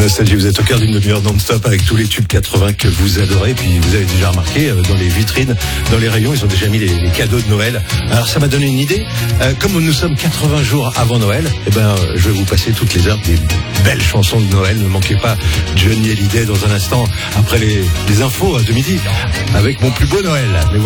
Nostalgie, vous êtes au cœur d'une demi-heure non-stop avec tous les tubes 80 que vous adorez. Puis vous avez déjà remarqué, dans les vitrines, dans les rayons, ils ont déjà mis les cadeaux de Noël. Alors ça m'a donné une idée. Comme nous sommes 80 jours avant Noël, je vais vous passer toutes les heures des belles chansons de Noël. Ne manquez pas Johnny Hallyday dans un instant, après les infos de midi, avec mon plus beau Noël. Mais